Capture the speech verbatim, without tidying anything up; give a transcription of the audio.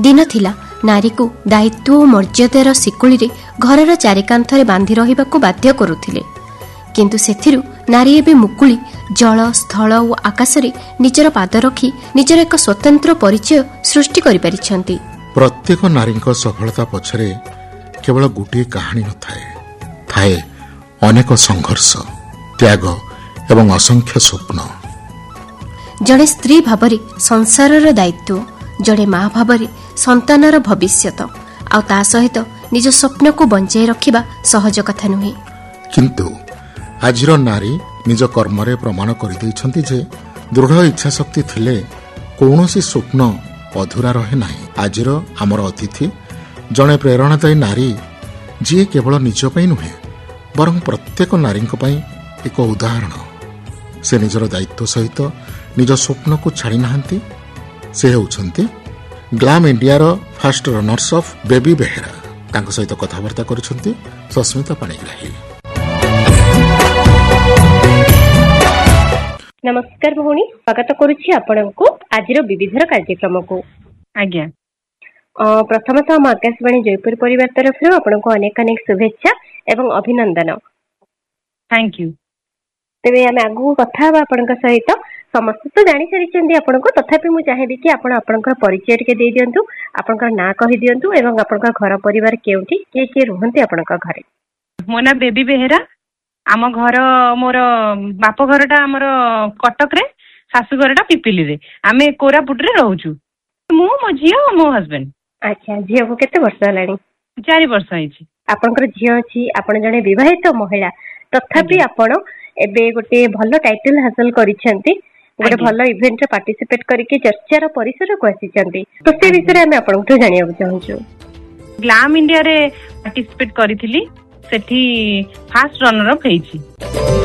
दिन थिला नारी को दायित्व और मर्यादार शिकुली घरर चारिकांथरे बांधि रहिबाकु बाध्य करुथिले किंतु सेथिरु नारी एबे मुकुली जल स्थल और आकाश रे निजर पाद रखी निजर एक स्वतंत्र परिचय सृष्टि करि परिछंती। प्रत्येक नारी सफलता पछरे केवल गोटे कहानी न थाए थाए अनेक संघर्ष त्याग एवं असंख्य स्वप्न। जड़े स्त्री भावरे संसारर दायित्व जड़े माँ भावरे संतानर भविष्यत आ ता सहित निज स्वप्न को बंचाई रखिबा सहज कथा नुहे। किंतु आजिर नारी निज कर्म रे प्रमाण कर दैछंती जे दृढ़ इच्छा शक्ति थिले कौनसी स्वप्न अधूरा रहे नाही। आजिर आमर अतिथि जड़े प्रेरणादायी नारी जी केवल निज पई नुहे बरं प्रत्येक नारी पई एक उदाहरण। से निजर दायित्व सहित निज स्वप्न को छाड़ी नाहंती। से हेउछंती ग्लाम इंडियार fast runners of baby Behera. तांको सहित कथाबार्ता करिसंती सस्मिता पाणिग्राही। नमस्कार भौणी, स्वागत करुछि आपनको आजिर विविधर कार्यक्रम को। आज्ञा प्रथमतः हम आकाशवाणी जयपुर परिवार तरफ आपनको अनेक अनेक शुभेच्छा एवं अभिनंदन। Thank you. तेबे आमे आगु कथा बा आपनका सहित समस्त तो जानि सारिचंदी आपनको, तथापि मु चाहेबी कि आपण आपनकर परिचय टिके दे दियंतु, आपनका नाम कहि दियंतु एवं आपनका घर परिवार केउठी के के रहंती आपनका घरे। मो ना बेबी बेहेरा। आम घर मोर बाप घरटा आमर कटक रे, शाशु घरटा पिपिली रे। आमे कोरापुट रे रहउछु। मु मो झियो मो हस्बैंड। अच्छा, झियो को केते वर्ष हलानी? चार वर्ष आइछि। आपनकर झियो अछि, आपण जने विवाहित महिला, तथापि आपण एबे गोटे भलो टाइटल हासिल करिसेंती, गोटे भलो इवेंट रे पार्टिसिपेट करके चर्चार परिसर को आसीचंती। तो से विषय रे आमे आपनठु जानिया चाहूछु। ग्लाम इंडिया रे पार्टिसिपेट करिथिली, सेठी फास्ट रनर अप हेछि।